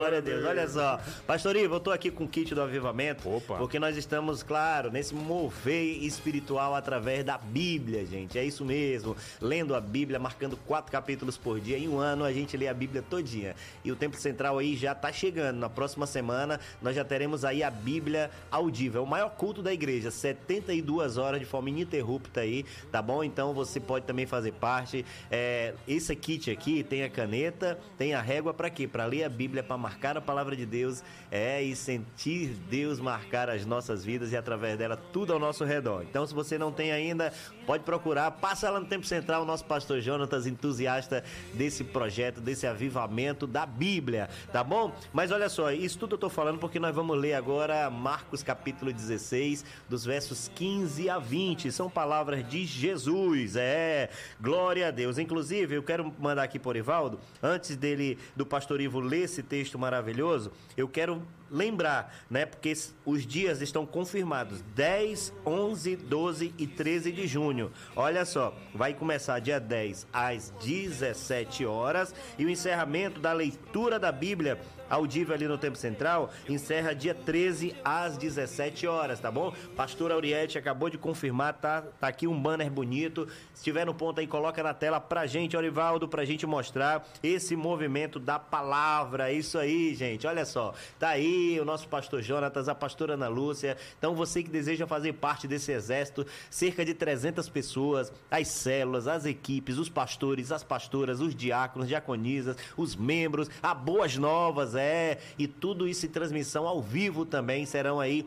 Glória a Deus, olha só. Pastor Ivo, eu tô aqui com o kit do avivamento. Opa. Porque nós estamos, claro, nesse mover espiritual através da Bíblia, gente. É isso mesmo. Lendo a Bíblia, marcando 4 capítulos por dia. Em um ano a gente lê a Bíblia todinha. E o Tempo Central aí já tá chegando. Na próxima semana nós já teremos aí a Bíblia audível. É o maior culto da igreja. 72 horas de forma ininterrupta aí, tá bom? Então você pode também fazer parte. Esse kit aqui tem a caneta, tem a régua pra quê? Pra ler a Bíblia, pra marcar a palavra de Deus, e sentir Deus marcar as nossas vidas e através dela tudo ao nosso redor. Então, se você não tem ainda, pode procurar, passa lá no Tempo Central, o nosso pastor Jonatas, entusiasta desse projeto, desse avivamento da Bíblia, tá bom? Mas olha só, isso tudo eu tô falando porque nós vamos ler agora Marcos capítulo 16, dos versos 15 a 20, são palavras de Jesus, glória a Deus. Inclusive, eu quero mandar aqui por Ivaldo, antes do pastor Ivo ler esse texto maravilhoso, eu quero lembrar, né, porque os dias estão confirmados, 10, 11, 12 e 13 de junho, olha só, vai começar dia 10 às 17 horas e o encerramento da leitura da Bíblia audível ali no Tempo Central encerra dia 13 às 17 horas, tá bom? Pastor Auriete acabou de confirmar, tá aqui um banner bonito, se tiver no ponto aí, coloca na tela pra gente, Orivaldo, pra gente mostrar esse movimento da palavra, isso aí, gente, olha só, tá aí o nosso pastor Jonatas, a pastora Ana Lúcia, então você que deseja fazer parte desse exército, cerca de 300 pessoas, as células, as equipes, os pastores, as pastoras, os diáconos, diaconisas, os membros, a Boas Novas, e tudo isso em transmissão ao vivo também, serão aí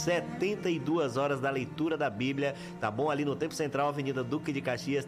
72 horas da leitura da Bíblia, tá bom? Ali no Tempo Central, Avenida Duque de Caxias,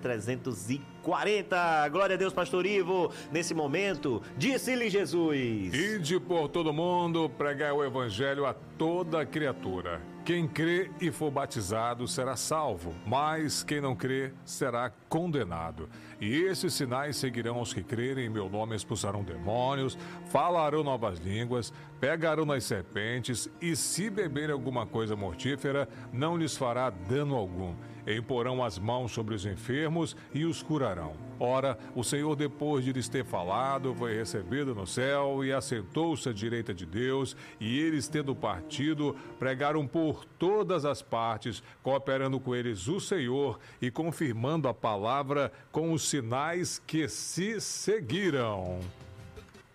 340, glória a Deus, pastor Ivo, nesse momento, disse-lhe Jesus: Ide por todo mundo, pregai o evangelho a toda criatura. Quem crê e for batizado será salvo, mas quem não crê será condenado. E esses sinais seguirão os que crerem, em meu nome expulsarão demônios, falarão novas línguas, pegarão nas serpentes, e se beberem alguma coisa mortífera, não lhes fará dano algum. Imporão as mãos sobre os enfermos e os curarão. Ora, o Senhor, depois de lhes ter falado, foi recebido no céu e assentou-se à direita de Deus, e eles, tendo partido, pregaram por todas as partes, cooperando com eles o Senhor e confirmando a palavra com os sinais que se seguiram.